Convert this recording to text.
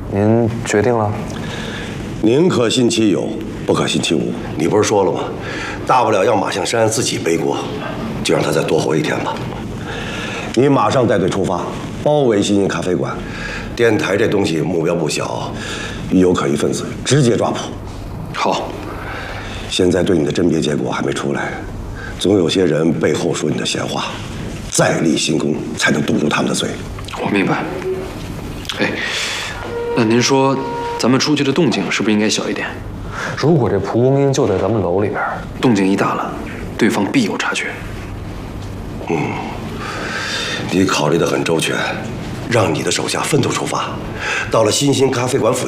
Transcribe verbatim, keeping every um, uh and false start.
您决定了？ 宁可信其有，不可信其无。你不是说了吗？大不了让马象山自己背锅，就让他再多活一天吧。你马上带队出发，包围新兴咖啡馆。电台这东西目标不小，一有可疑分子直接抓捕。 好。 现在对你的甄别结果还没出来，总有些人背后说你的闲话，再立新功才能堵住他们的嘴。 我明白。哎，那您说，咱们出去的动静是不是应该小一点？如果这蒲公英就在咱们楼里边，动静一大了，对方必有察觉。 嗯，你考虑得很周全，让你的手下分头出发，到了新兴咖啡馆附